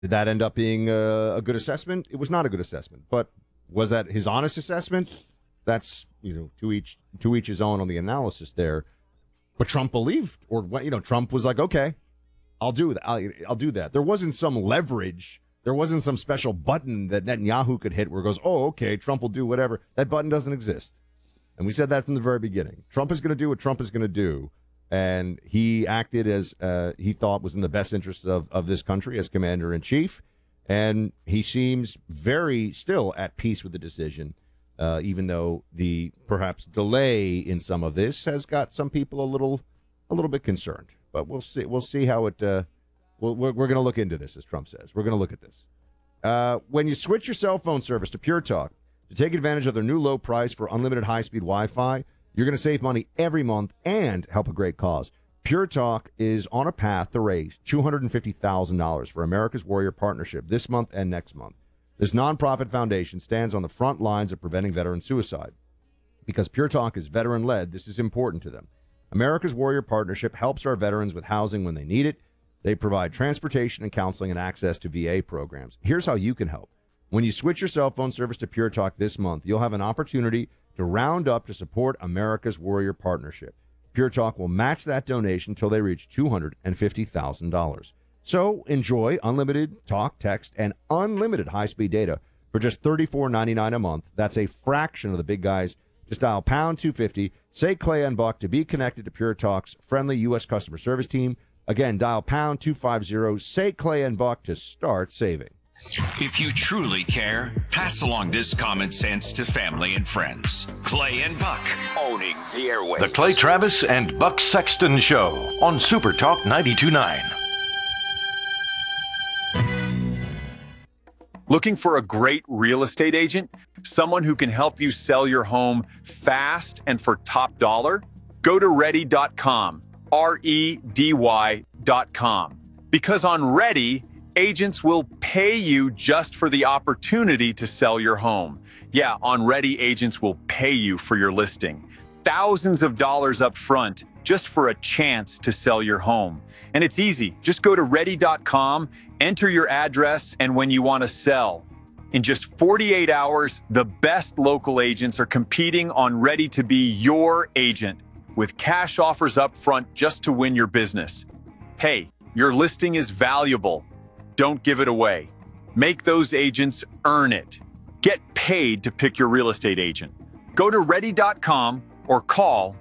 Did that end up being a good assessment? It was not a good assessment. But was that his honest assessment? That's, to each his own on the analysis there. But Trump believed, or Trump was like, okay, I'll do that. I'll do that. There wasn't some leverage. There wasn't some special button that Netanyahu could hit where it goes, oh, okay, Trump will do whatever. That button doesn't exist. And we said that from the very beginning. Trump is going to do what Trump is going to do. And he acted as he thought was in the best interest of this country as commander-in-chief. And he seems very still at peace with the decision, even though the perhaps delay in some of this has got some people a little bit concerned. But we'll see. We'll see how it. We're going to look into this, as Trump says. We're going to look at this. When you switch your cell phone service to Pure Talk to take advantage of their new low price for unlimited high-speed Wi-Fi, you're going to save money every month and help a great cause. Pure Talk is on a path to raise $250,000 for America's Warrior Partnership this month and next month. This nonprofit foundation stands on the front lines of preventing veteran suicide. Because Pure Talk is veteran-led, this is important to them. America's Warrior Partnership helps our veterans with housing when they need it. They provide transportation and counseling and access to VA programs. Here's how you can help. When you switch your cell phone service to Pure Talk this month, you'll have an opportunity to round up to support America's Warrior Partnership. Pure Talk will match that donation until they reach $250,000. So enjoy unlimited talk, text, and unlimited high-speed data for just $34.99 a month. That's a fraction of the big guys. Just dial pound 250, say Clay and Buck to be connected to Pure Talk's friendly U.S. customer service team. Again, dial pound 250, say Clay and Buck to start saving. If you truly care, pass along this common sense to family and friends. Clay and Buck, owning the airwaves. The Clay Travis and Buck Sexton Show on Super Talk 92.9. Looking for a great real estate agent? Someone who can help you sell your home fast and for top dollar? Go to ready.com, REDY.com. Because on Ready, agents will pay you just for the opportunity to sell your home. Yeah, on Ready, agents will pay you for your listing. Thousands of dollars up front just for a chance to sell your home. And it's easy. Just go to ready.com, enter your address, and when you want to sell. In just 48 hours, the best local agents are competing on Ready to be your agent with cash offers up front just to win your business. Hey, your listing is valuable. Don't give it away. Make those agents earn it. Get paid to pick your real estate agent. Go to ready.com or call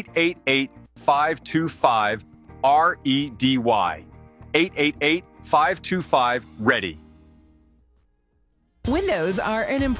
888-525-REDY. 888-525-READY. Windows are an important